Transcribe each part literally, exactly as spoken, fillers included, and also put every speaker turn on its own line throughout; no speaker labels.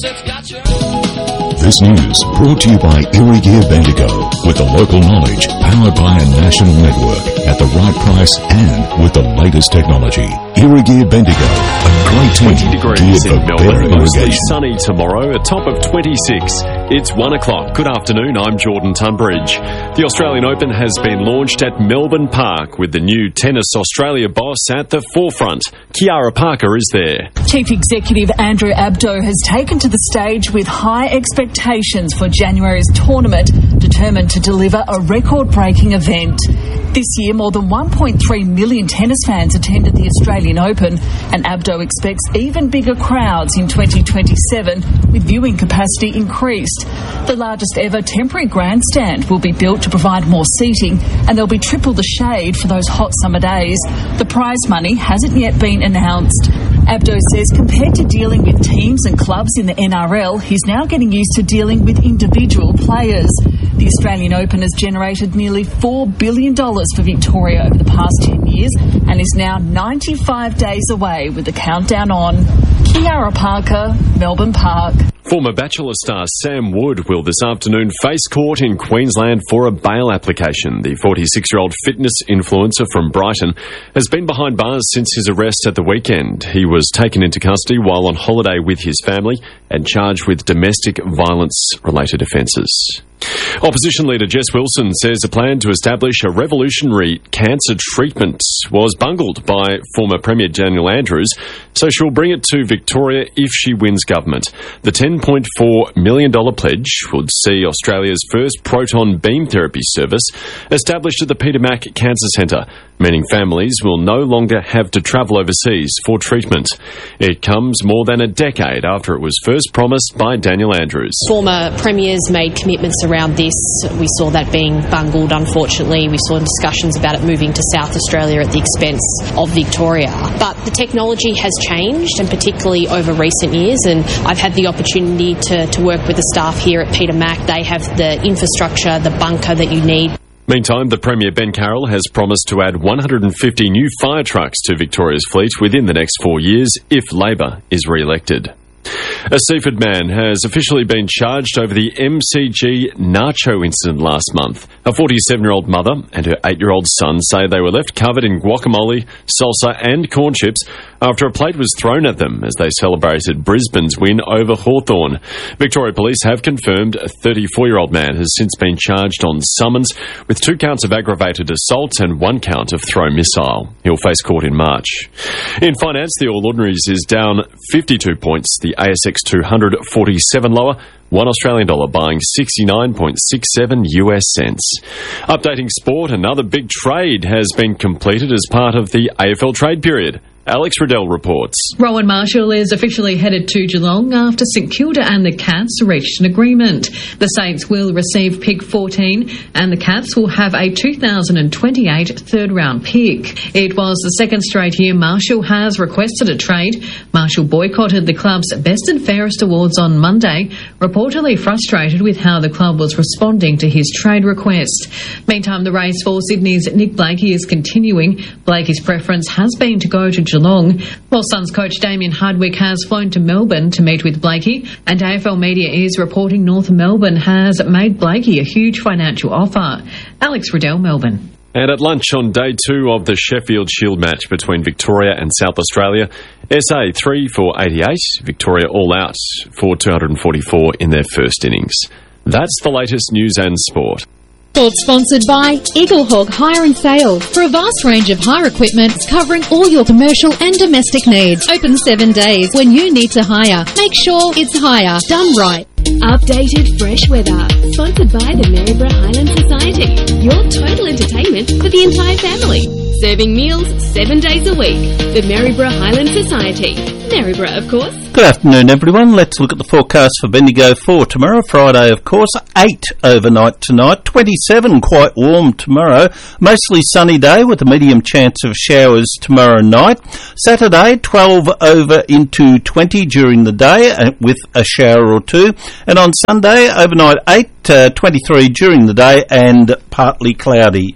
This news brought to you by Erie Gear Bendigo, with the local knowledge powered by a national network at the right price and with the latest technology. Erie Gear Bendigo, a great team
twenty degrees in Melbourne, mostly
irrigation.
sunny tomorrow, a top of twenty-six. It's one o'clock. Good afternoon, I'm Jordan Tunbridge. The Australian Open has been launched at Melbourne Park with the new Tennis Australia boss at the forefront. Kiara Parker is there.
Chief Executive Andrew Abdo has taken to the stage with high expectations for January's tournament, determined to deliver a record-breaking event. This year, more than one point three million tennis fans attended the Australian Open, and Abdo expects even bigger crowds in twenty twenty-seven, with viewing capacity increased. The largest ever temporary grandstand will be built to provide more seating, and there'll be triple the shade for those hot summer days. The prize money hasn't yet been announced. Abdo says compared to dealing with teams and clubs in the N R L, he's now getting used to dealing with individual players. The Australian Open has generated nearly four billion dollars for Victoria over the past ten years and is now ninety-five days away with the countdown on. Kiara Parker, Melbourne Park.
Former Bachelor star Sam Wood will this afternoon face court in Queensland for a bail application. The forty-six-year-old fitness influencer from Brighton has been behind bars since his arrest at the weekend. He was taken into custody while on holiday with his family and charged with domestic violence-related offences. Opposition leader Jess Wilson says a plan to establish a revolutionary cancer treatment was bungled by former Premier Daniel Andrews, so she'll bring it to Victoria if she wins government. The ten point four million dollars pledge would see Australia's first proton beam therapy service established at the Peter Mac Cancer Centre, meaning families will no longer have to travel overseas for treatment. It comes more than a decade after it was first promised by Daniel Andrews.
Former premiers made commitments around this. We saw that being bungled, unfortunately. We saw discussions about it moving to South Australia at the expense of Victoria. But the technology has changed, and particularly over recent years, and I've had the opportunity to, to work with the staff here at Peter Mac. They have the infrastructure, the bunker that you need.
Meantime, the Premier Ben Carroll has promised to add one hundred fifty new fire trucks to Victoria's fleet within the next four years if Labor is re-elected. A Seaford man has officially been charged over the M C G nacho incident last month. A forty-seven-year-old mother and her eight-year-old son say they were left covered in guacamole, salsa and corn chips after a plate was thrown at them as they celebrated Brisbane's win over Hawthorn. Victoria Police have confirmed a thirty-four-year-old man has since been charged on summons with two counts of aggravated assault and one count of throw missile. He'll face court in March. In finance, the All Ordinaries is down fifty-two points. The A S X two hundred forty-seven lower, one Australian dollar buying sixty-nine point six seven U S cents. Updating sport, another big trade has been completed as part of the A F L trade period. Alex Riddell reports.
Rowan Marshall is officially headed to Geelong after St Kilda and the Cats reached an agreement. The Saints will receive pick fourteen and the Cats will have a two thousand twenty-eight third-round pick. It was the second straight year Marshall has requested a trade. Marshall boycotted the club's Best and Fairest Awards on Monday, reportedly frustrated with how the club was responding to his trade request. Meantime, the race for Sydney's Nick Blakey is continuing. Blakey's preference has been to go to Geelong, while Suns coach Damien Hardwick has flown to Melbourne to meet with Blakey, and A F L media is reporting North Melbourne has made Blakey a huge financial offer. Alex Riddell, Melbourne.
And at lunch on day two of the Sheffield Shield match between Victoria and South Australia, S A three for eighty-eight, Victoria all out for two hundred forty-four in their first innings. That's the latest news and sport.
Thought sponsored by Eaglehawk Hire and Sale for a vast range of hire equipment covering all your commercial and domestic needs. Open seven days. When you need to hire, make sure it's hire done right.
Updated fresh weather. Sponsored by the Maryborough Highland Society. Your total entertainment for the entire family. Serving meals seven days a week. The Maryborough Highland Society. Maryborough, of course.
Good afternoon, everyone. Let's look at the forecast for Bendigo for tomorrow. Friday, of course, eight overnight tonight, twenty-seven quite warm tomorrow. Mostly sunny day with a medium chance of showers tomorrow night. Saturday, twelve over into twenty during the day uh, with a shower or two. And on Sunday, overnight eight, uh, twenty-three during the day and partly cloudy.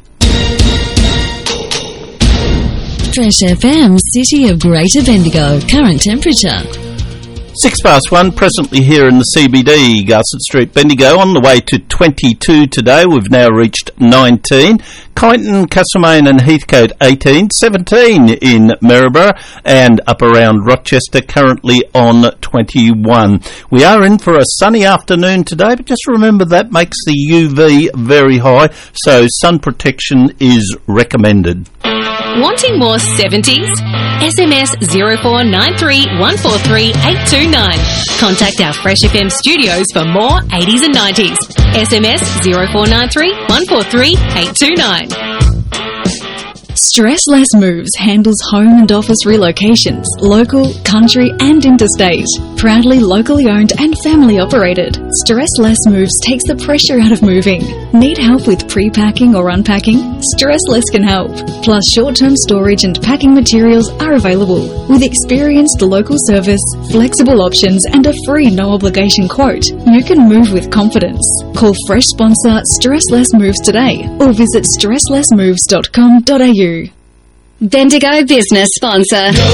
Fresh F M, City of Greater Bendigo. Current temperature
Six past one, presently here in the C B D, Garsett Street, Bendigo, on the way to twenty-two today. We've now reached nineteen. Kyneton, Castlemaine and Heathcote eighteen, seventeen in Maryborough, and up around Rochester currently on twenty-one. We are in for a sunny afternoon today, but just remember that makes the U V very high, so sun protection is recommended.
Wanting more seventies? S M S zero four nine three one four three eight two nine. Contact our Fresh F M studios for more eighties and nineties. S M S zero four nine three one four three eight two nine.
Stressless Moves handles home and office relocations, local, country and interstate. Proudly locally owned and family operated, Stressless Moves takes the pressure out of moving. Need help with pre-packing or unpacking? Stressless can help. Plus short-term storage and packing materials are available. With experienced local service, flexible options and a free no-obligation quote, you can move with confidence. Call Fresh sponsor Stressless Moves today or visit stressless moves dot com dot a u.
Bendigo business sponsor.